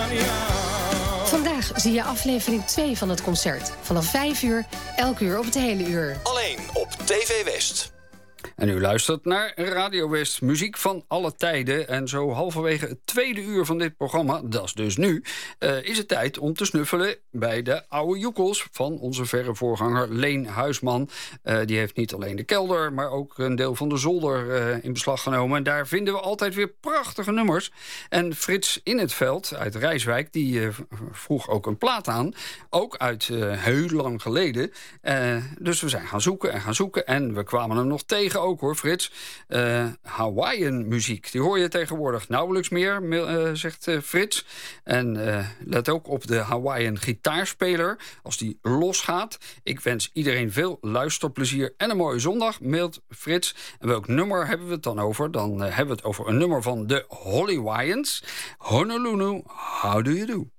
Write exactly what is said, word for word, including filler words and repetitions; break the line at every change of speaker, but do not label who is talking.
Vandaag zie je aflevering twee van het concert. Vanaf vijf uur, elk uur op het hele uur.
Alleen op T V West.
En u luistert naar Radio West, muziek van alle tijden. En zo halverwege het tweede uur van dit programma, dat is dus nu... Uh, is het tijd om te snuffelen bij de oude joekels van onze verre voorganger Leen Huisman. Uh, die heeft niet alleen de kelder, maar ook een deel van de zolder uh, in beslag genomen. En daar vinden we altijd weer prachtige nummers. En Frits In het Veld uit Rijswijk, die uh, vroeg ook een plaat aan. Ook uit uh, heel lang geleden. Uh, dus we zijn gaan zoeken en gaan zoeken. En we kwamen hem nog tegen ook hoor, Frits. Uh, Hawaiian muziek, die hoor je tegenwoordig nauwelijks meer, uh, zegt uh, Frits. En uh, let ook op de Hawaiian gitaarspeler als die losgaat. Ik wens iedereen veel luisterplezier en een mooie zondag, mailt Frits. En welk nummer hebben we het dan over? Dan uh, hebben we het over een nummer van de Hollywaians. Honolulu, how do you do?